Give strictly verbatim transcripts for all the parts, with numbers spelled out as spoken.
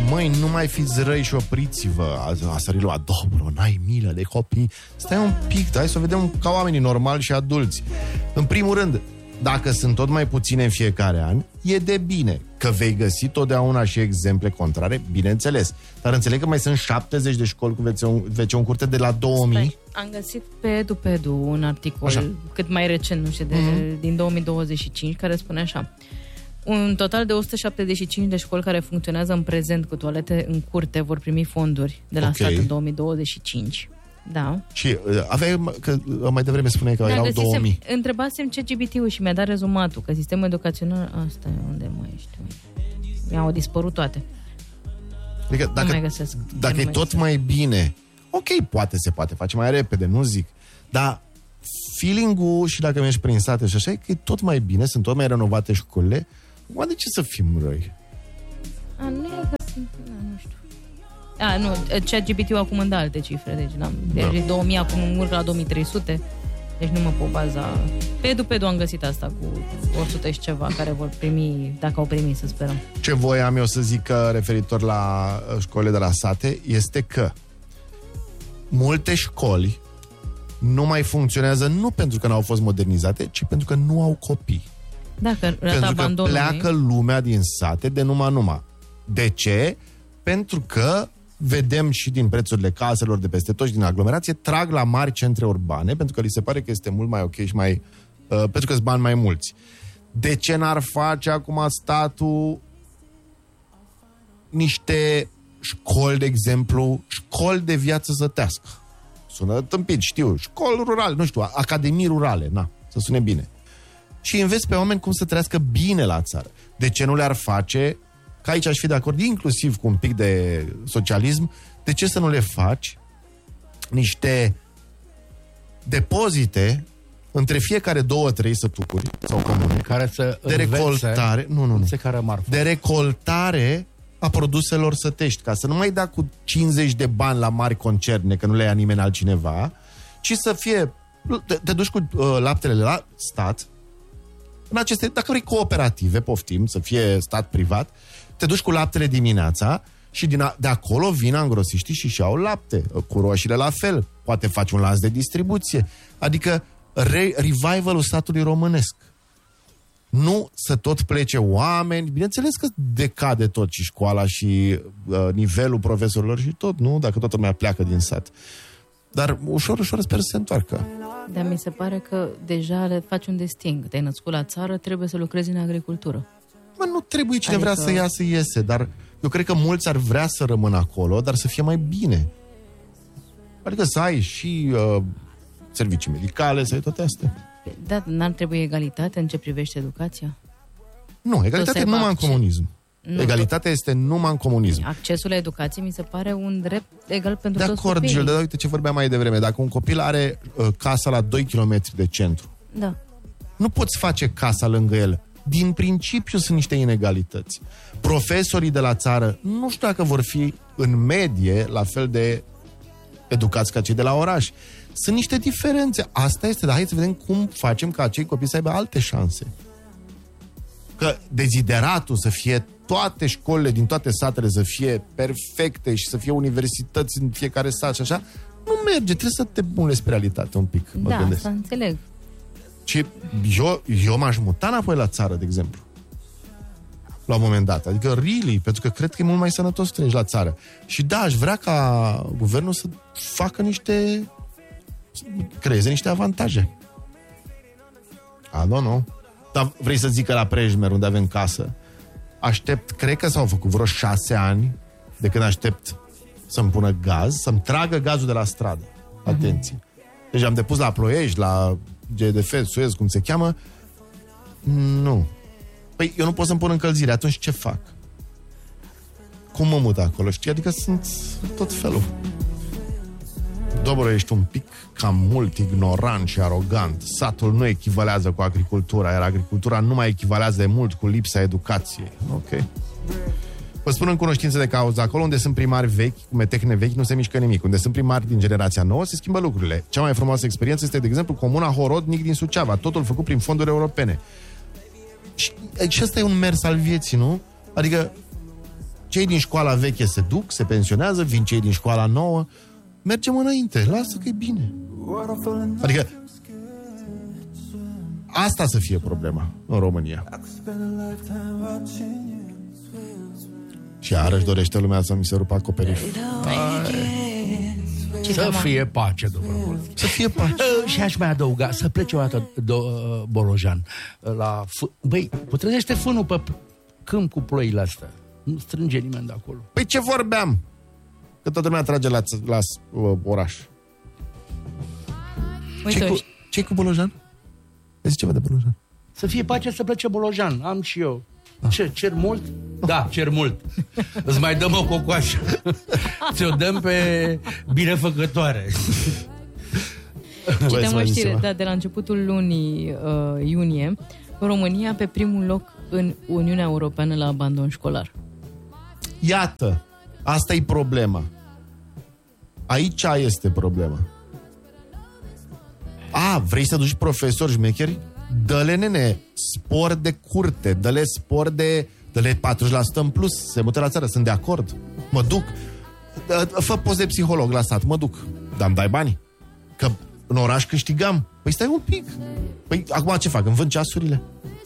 măi, nu mai fiți răi și opriți-vă. A, a sărit lua, dobro, n-ai milă de copii. Stai un pic, hai să o vedem ca oamenii normali și adulți. În primul rând, dacă sunt tot mai puține în fiecare an, e de bine. Că vei găsi totdeauna și exemple contrare, bineînțeles. Dar înțeleg că mai sunt șaptezeci de școli cu ve ce în curte de la două mii. Stai, am găsit pe EduPedu un articol, așa, cât mai recent, nu știu, de, mm-hmm. din două mii douăzeci și cinci, care spune așa: un total de o sută șaptezeci și cinci de școli care funcționează în prezent cu toalete în curte vor primi fonduri de la okay. stat în două mii douăzeci și cinci. Da. Și aveai, că mai devreme spuneai că da, erau două mii. Întrebasem ce G B T-ul și mi-a dat rezumatul, că sistemul educațional, asta e unde mai știu. Mi-au dispărut toate. Adică dacă, nu mai găsesc. Dacă e tot găsesc. Mai bine, ok, poate se poate face mai repede, nu zic. Dar feeling-ul, și dacă mergi prin sate și așa, e că e tot mai bine, sunt tot mai renovate școlile. Acum de ce să fim răi? A, nu e că sunt, nu știu. A, nu, ChatGPT-ul acum îmi dă alte cifre, deci n-am, deci da. două mii acum urcă la două mii trei sute, deci nu mă pot baza. Pe EduPedu am găsit asta cu o sută și ceva care vor primi, dacă au primit, să sperăm. Ce voiam eu să zic că referitor la școlile de la sate este că multe școli nu mai funcționează nu pentru că n-au fost modernizate, ci pentru că nu au copii. Da, că pentru că pleacă lumea din sate de numai-numai. De ce? Pentru că vedem și din prețurile caselor de peste tot și din aglomerație, trag la mari centre urbane, pentru că li se pare că este mult mai ok și mai... Uh, pentru că sunt bani mai mulți. De ce n-ar face acum statul niște școli, de exemplu, școli de viață sătească? Sună tâmpit, știu. Școli rurale, nu știu, academii rurale, na, să sune bine. Și înveți pe oameni cum să trăiască bine la țară. De ce nu le-ar face, că aici aș fi de acord, inclusiv cu un pic de socialism, de ce să nu le faci niște depozite între fiecare două, trei săpturi sau comune care să de recoltare, nu, nu, nu, care de recoltare a produselor sătești, ca să nu mai da cu cincizeci de bani la mari concerne, că nu le ia nimeni altcineva, ci să fie, te, te duci cu uh, laptele la stat, în aceste, dacă vrei, cooperative, poftim, să fie stat privat, te duci cu laptele dimineața și din a, de acolo vin angrosiștii și și-au lapte, cu roșiile la fel, poate faci un lanț de distribuție, adică re, revival-ul statului românesc. Nu să tot plece oameni, bineînțeles că decade tot și școala și uh, nivelul profesorilor și tot, nu? Dacă toată lumea pleacă din sat. Dar ușor, ușor sper să se întoarcă. Dar mi se pare că deja le faci un destin. Te-ai născut la țară, trebuie să lucrezi în agricultură. Mă, nu trebuie, cine adică... vrea să iasă, iese, dar eu cred că mulți ar vrea să rămână acolo, dar să fie mai bine. Adică să ai și uh, servicii medicale, să ai toate astea. Da, n-ar trebui egalitate în ce privește educația? Nu, egalitatea numai în comunism. Nu, egalitatea este numai în comunism. Accesul la educație mi se pare un drept egal pentru de toți acord, copiii. Gil, dar uite ce vorbeam mai devreme. Dacă un copil are uh, casa la doi kilometri de centru, da, nu poți face casa lângă el. Din principiu sunt niște inegalități. Profesorii de la țară nu știu dacă vor fi în medie la fel de educați ca cei de la oraș. Sunt niște diferențe. Asta este, dar hai să vedem cum facem ca acei copii să aibă alte șanse. Că dezideratul să fie toate școlile din toate satele să fie perfecte și să fie universități în fiecare sat și așa, nu merge. Trebuie să te bunezi pe realitate un pic, mă da, gândesc. Da, înțeleg. Și eu, eu m-aș muta înapoi la țară, de exemplu. La un moment dat. Adică, really, pentru că cred că e mult mai sănătos să trăiești la țară. Și da, aș vrea ca guvernul să facă niște... să creeze niște avantaje. I don't know. Dar vrei să zic că la Prejmer, unde avem casă, aștept, cred că s-au făcut vreo șase ani de când aștept să-mi pună gaz, să-mi tragă gazul de la stradă. Atenție. Mm-hmm. Deci am depus la Ploiești, la G D F, Suez, cum se cheamă. Nu. Păi eu nu pot să-mi pun încălzire, atunci ce fac? Cum mă mut acolo, știi? Adică sunt tot felul. Dobro, ești un pic cam mult ignorant și arogant. Satul nu echivalează cu agricultura, iar agricultura nu mai echivalează de mult cu lipsa educației. Ok. Vă spun în cunoștință de cauză, acolo unde sunt primari vechi, cu metehne vechi, nu se mișcă nimic. Unde sunt primari din generația nouă, se schimbă lucrurile. Cea mai frumoasă experiență este, de exemplu, comuna Horodnic din Suceava. Totul făcut prin fonduri europene. Și, și ăsta e un mers al vieții, nu? Adică Cei din școala veche se duc, se pensionează, vin cei din școala nouă. Mergem înainte, lasă că e bine. Adică asta să fie problema în România. Și iarăși dorește lumea să mi se rupă acoperișul. Să fie pace, domnule. Să fie pace. Și aș mai adăuga, să plece o dată do- Bolojan la f- Băi, putrezește fânul pe câmp cu ploile astea. Nu strânge nimeni de acolo. Păi ce vorbeam? Că toată lumea trage la, la uh, oraș. Ce-i cu, ce-i cu Bolojan? Vezi ceva de Bolojan? Să fie pace, să plece Bolojan. Am și eu. Ah. Ce, cer mult? Da, cer mult. Îți mai dăm o cocoașă. Ți-o dăm pe binefăcătoare. Citeam o știre, da, de la începutul lunii uh, iunie, România pe primul loc în Uniunea Europeană la abandon școlar. Iată, asta e problema. Aici este problema. A, vrei să duci profesori șmecheri? Dă-le, nene, spor de curte, dă-le spor de... dă-le patruzeci la sută în plus, se mută la țară, sunt de acord. Mă duc. Fă post de psiholog la stat, mă duc. Dar îmi dai bani? Că în oraș câștigam. Păi stai un pic. Păi acum ce fac? Îmi vând ceasurile?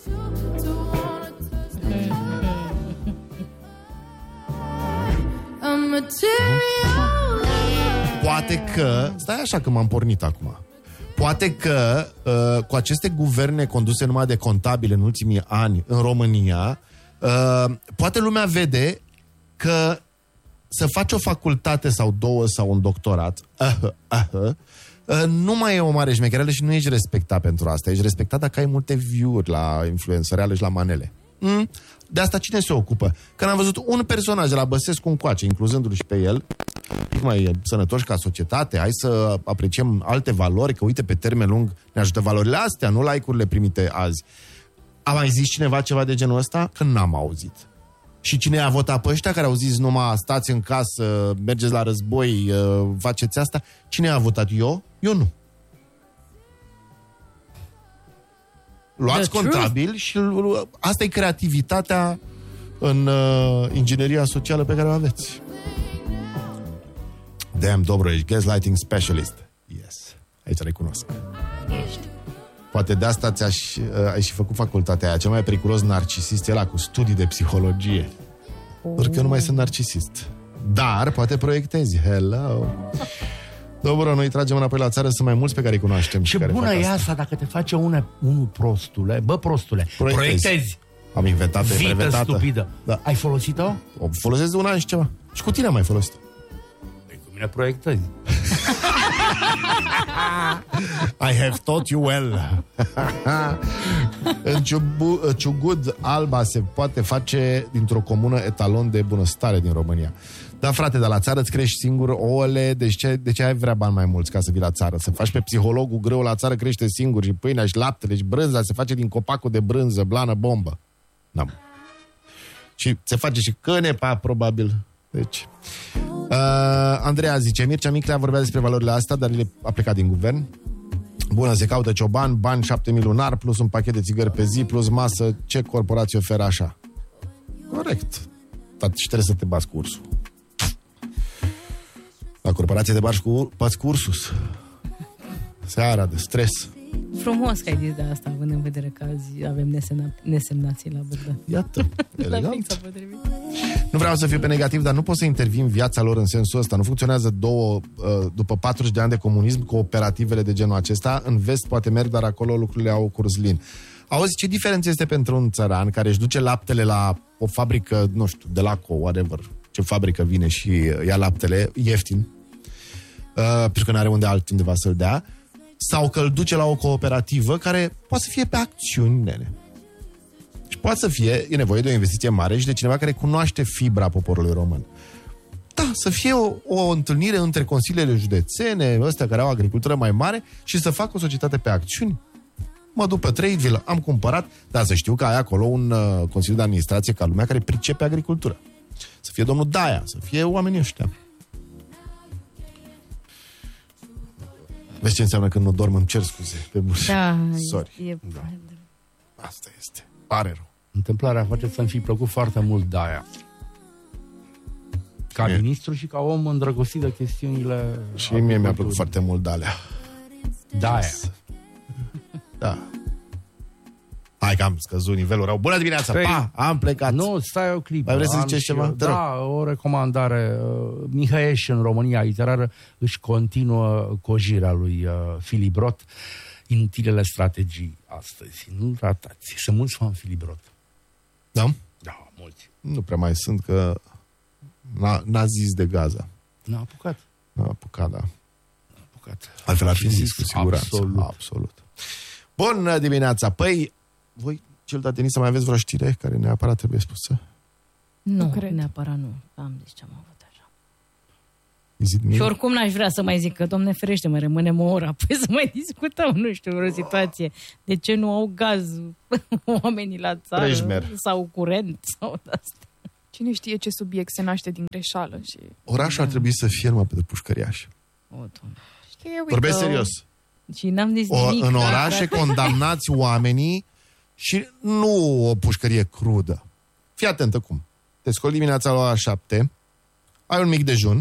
Poate că... Stai așa că m-am pornit acum. Poate că uh, cu aceste guverne conduse numai de contabile în ultimii ani în România, uh, poate lumea vede că să faci o facultate sau două sau un doctorat uh, uh, uh, uh, nu mai e o mare șmecherele și nu ești respectat pentru asta. Ești respectat dacă ai multe view-uri la influențăreale și la manele. Mm? De asta cine se ocupă? Când am văzut un personaj de la Băsescu încoace, incluzându-l și pe el, mai sănătoși ca societate, hai să apreciem alte valori, că uite, pe termen lung ne ajută valorile astea, nu like-urile primite azi. A mai zis cineva ceva de genul ăsta? Că n-am auzit. Și cine a votat pe ăștia care au zis numai stați în casă, mergeți la război, faceți asta? Cine a votat? Eu? Eu nu. Luați contabil și asta e creativitatea în uh, ingineria socială pe care o aveți. Damn, Dobro, ești gaslighting specialist. Yes, aici recunosc. Ești. Poate de asta ți-aș, uh, ai și făcut facultatea aia. Cel mai periculos narcisist e ăla cu studii de psihologie. Oh. Pentru că eu nu mai sunt narcisist. Dar poate proiectezi. Hello. Dobro, noi tragem înapoi la țară, sunt mai mulți pe care îi cunoaștem. Ce care bună e asta. asta dacă te face une, unul prostule. Bă, prostule, proiectezi. proiectezi. Am inventat, e Vită brevetată. stupidă. Da. Ai folosit-o? O folosesc de un an și ceva. Și cu tine am mai folosit. Păi cu mine proiectezi. I have taught you well. În Ciubu, Ciugud Alba se poate face dintr-o comună etalon de bunăstare din România. Da, frate, dar la țară îți crești singur ouăle, de ce, de ce ai vrea bani mai mulți ca să vii la țară? Să faci pe psihologul greu la țară, crește singur și pâinea și laptele și brânza se face din copacul de brânză, blană, bombă. Da. Și se face și cânepa, probabil. Deci... Uh, Andreea zice, Mircea Miclea vorbea despre valorile astea, dar le a plecat din guvern. Bună, se caută cioban, bani șapte mii lunar, plus un pachet de țigări pe zi, plus masă. Ce corporație oferă așa? Corect. Dar și trebuie să te bați cu ursul. La corporație te bați cu, bați cu ursus. Seara de stres. Frumos că ai zis de asta, având în vedere că azi avem nesemna- nesemnații la Bogdan. Iată, elegant. La Nu vreau să fiu pe negativ, dar nu pot să intervin în viața lor în sensul ăsta. Nu funcționează două, după patruzeci de ani de comunism, cooperativele de genul acesta. În vest poate merg, dar acolo lucrurile au curs lin. Auzi, ce diferență este pentru un țăran care își duce laptele la o fabrică, nu știu, de la Co, whatever, ce fabrică vine și ia laptele ieftin, uh, pentru că nu are unde altundeva să-l dea, sau că îl duce la o cooperativă care poate să fie pe acțiuni, nene. Și poate să fie, e nevoie de o investiție mare și de cineva care cunoaște fibra poporului român. Da, să fie o, o întâlnire între consiliile județene, ăstea care au agricultură mai mare, și să facă o societate pe acțiuni. Mă duc pe Tradeville, am cumpărat, dar să știu că ai acolo un uh, consiliu de administrație ca lumea care pricepe agricultură. Să fie domnul Daia, să fie oamenii ăștia. Vezi ce înseamnă când nu dorm, îmi cer scuze. Pe bun. Da, Sorry. e... Da. Asta este. Pare rău. Întâmplarea face să-mi fi plăcut foarte mult de aia. Ca ministru și ca om îndrăgostit de chestiunile... Și mie mi-a plăcut foarte mult Dalea. Da, da. Hai că am scăzut nivelul rău. Bună dimineața! Păi, pa, am plecat. Nu, stai o clipă. Mai vreți să Am ziceți și ceva? eu- Da, o recomandare. Uh, Mihăieș în România literară își continuă cojirea lui uh, Filibrot. Inutilele strategii astăzi. Nu ratați. Sunt mulți fani Filibrot. Da? Da, mulți. Nu prea mai sunt, că n-a, n-a zis de Gaza. N-a apucat. N-a apucat, da. N-a apucat. Altfel ar fi zis, cu siguranță. Absolut. Absolut. Bună dimineața! Păi, voi, cel de tenis, să mai aveți vreo știre care neapărat trebuie spusă? Nu, cred. neapărat nu. Am zis ce am avut așa. Is it me? Și oricum n-aș vrea să mai zic că, Doamne ferește, mai rămânem o oră, apoi să mai discutăm, nu știu, vreo situație. De ce nu au gaz oamenii la țară? Prejmer. Sau curent? Sau de-asta. Cine știe ce subiect se naște din greșeală și... Orașul ar trebui să fie numai pentru pușcăriași. O, Doamne. Here we Vorbesc go. serios. Și n-am zis O, nimic. în da, orașe da. condamnați oamenii și nu o pușcărie crudă. Fii atentă cum. Te scoli dimineața la ora șapte, ai un mic dejun,